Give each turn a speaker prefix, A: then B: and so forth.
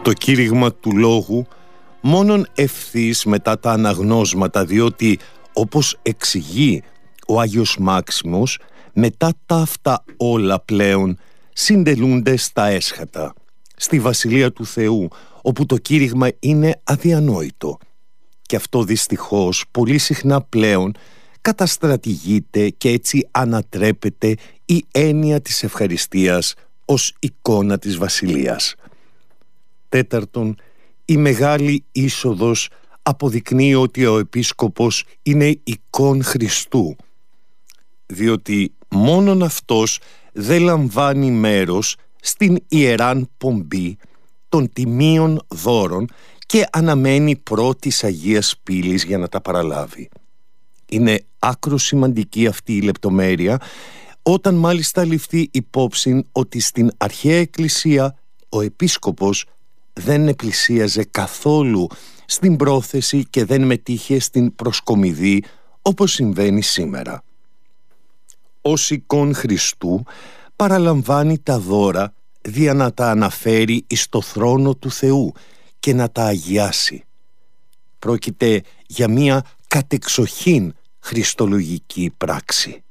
A: το κήρυγμα του λόγου μόνον ευθύς μετά τα αναγνώσματα, διότι όπως εξηγεί ο Άγιος Μάξιμος, μετά τα αυτά όλα πλέον συντελούνται στα έσχατα, στη Βασιλεία του Θεού, όπου το κήρυγμα είναι αδιανόητο. Και αυτό δυστυχώς πολύ συχνά πλέον καταστρατηγείται και έτσι ανατρέπεται η έννοια της ευχαριστίας ως εικόνα της Βασιλείας. Τέταρτον, η Μεγάλη Είσοδος αποδεικνύει ότι ο Επίσκοπος είναι εικόν Χριστού, διότι μόνον αυτός δεν λαμβάνει μέρος στην ιεράν πομπή των τιμίων δώρων και αναμένει πρώτης Αγίας Πύλης για να τα παραλάβει. Είναι άκρο σημαντική αυτή η λεπτομέρεια, όταν μάλιστα ληφθεί υπόψη ότι στην αρχαία Εκκλησία ο Επίσκοπος δεν επλησίαζε καθόλου στην πρόθεση και δεν μετήχε στην προσκομιδή όπως συμβαίνει σήμερα. Ως εικόν Χριστού παραλαμβάνει τα δώρα δια να τα αναφέρει εις το θρόνο του Θεού και να τα αγιάσει. Πρόκειται για μία κατεξοχήν χριστολογική πράξη.